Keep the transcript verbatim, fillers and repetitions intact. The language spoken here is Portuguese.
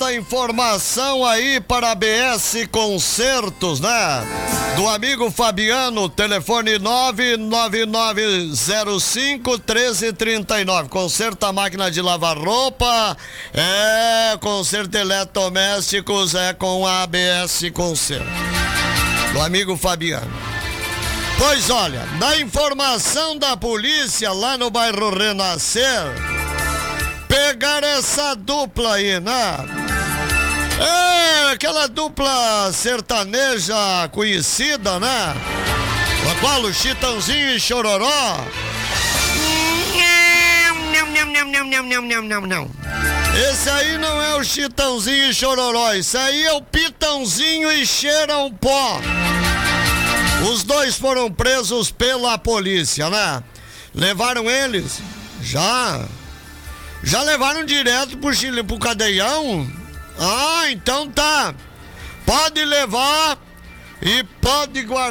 essa informação aí para a B S Concertos, né? Do amigo Fabiano, telefone nove nove nove zero cinco um três três nove. Conserta a máquina de lavar roupa, é, conserta eletrodomésticos, é com a A B S Concertos. Do amigo Fabiano. Pois olha, na informação da polícia lá no bairro Renascer, pegaram essa dupla aí, né? É, aquela dupla sertaneja conhecida, né? A qual o Chitãozinho e Chororó. Não. Esse aí não é o Chitãozinho e Chororó, esse aí é o Pitãozinho e Cheirão Pó. Os dois foram presos pela polícia, né? Levaram eles? Já. Já levaram direto pro Chile, pro cadeião? Ah, então tá. Pode levar e pode guardar.